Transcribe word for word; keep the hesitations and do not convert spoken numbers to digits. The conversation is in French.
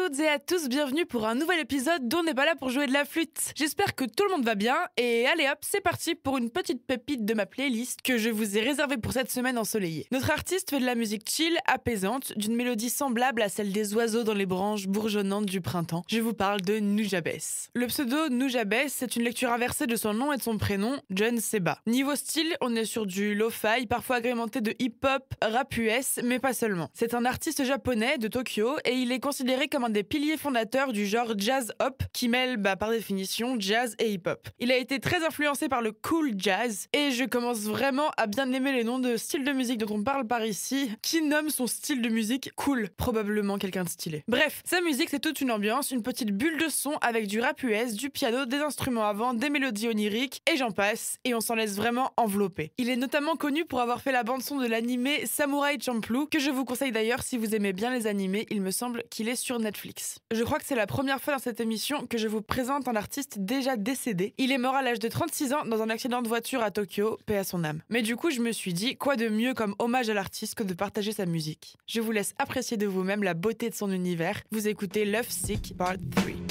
toutes et à tous, bienvenue pour un nouvel épisode d'On n'est pas là pour jouer de la flûte. J'espère que tout le monde va bien et allez hop, c'est parti pour une petite pépite de ma playlist que je vous ai réservée pour cette semaine ensoleillée. Notre artiste fait de la musique chill, apaisante, d'une mélodie semblable à celle des oiseaux dans les branches bourgeonnantes du printemps. Je vous parle de Nujabes. Le pseudo Nujabes, c'est une lecture inversée de son nom et de son prénom, John Seba. Niveau style, on est sur du lo-fi, parfois agrémenté de hip-hop, rap U S, mais pas seulement. C'est un artiste japonais de Tokyo et il est considéré comme un des piliers fondateurs du genre jazz-hop qui mêle, bah, par définition, jazz et hip-hop. Il a été très influencé par le cool jazz et je commence vraiment à bien aimer les noms de styles de musique dont on parle par ici. Qui nomme son style de musique cool? Probablement quelqu'un de stylé. Bref, sa musique c'est toute une ambiance, une petite bulle de son avec du rap U S, du piano, des instruments avant, des mélodies oniriques et j'en passe et on s'en laisse vraiment envelopper. Il est notamment connu pour avoir fait la bande-son de l'animé Samurai Champloo que je vous conseille d'ailleurs si vous aimez bien les animés, il me semble qu'il est sur Netflix. Je crois que c'est la première fois dans cette émission que je vous présente un artiste déjà décédé. Il est mort à l'âge de trente-six ans dans un accident de voiture à Tokyo, paix à son âme. Mais du coup, je me suis dit, quoi de mieux comme hommage à l'artiste que de partager sa musique. Je vous laisse apprécier de vous-même la beauté de son univers. Vous écoutez Love Sick Part trois.